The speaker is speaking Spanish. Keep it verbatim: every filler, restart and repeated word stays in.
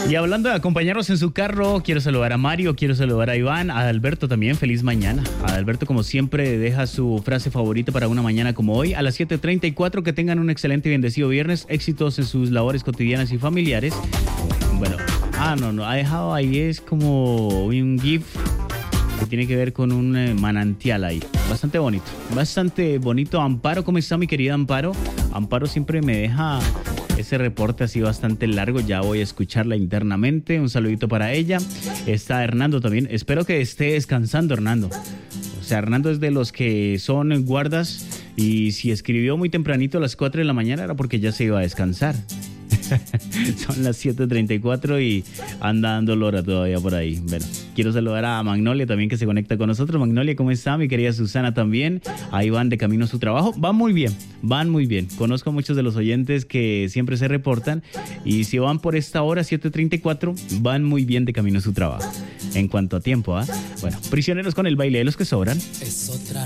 Y hablando de acompañarnos en su carro, quiero saludar a Mario, quiero saludar a Iván, a Alberto también, feliz mañana. A Alberto, como siempre, deja su frase favorita para una mañana como hoy. A las siete treinta y cuatro, que tengan un excelente y bendecido viernes, éxitos en sus labores cotidianas y familiares. Bueno, ah, no, no, ha dejado ahí, es como un GIF que tiene que ver con un eh, manantial ahí. Bastante bonito, bastante bonito. Amparo, ¿cómo está mi querida Amparo? Amparo siempre me deja ese reporte así bastante largo, ya voy a escucharla internamente. Un saludito para ella. Está Hernando también, espero que esté descansando Hernando. O sea, Hernando es de los que son guardas y si escribió muy tempranito a las cuatro de la mañana era porque ya se iba a descansar. Son las siete treinta y cuatro y anda dando lora todavía por ahí. Bueno, quiero saludar a Magnolia también, que se conecta con nosotros. Magnolia, ¿cómo está? Mi querida Susana también. Ahí van de camino a su trabajo. Van muy bien, van muy bien. Conozco a muchos de los oyentes que siempre se reportan y si van por esta hora, siete treinta y cuatro, van muy bien de camino a su trabajo. En cuanto a tiempo, ¿ah? ¿eh? Bueno, prisioneros con el baile de los que sobran. Es otra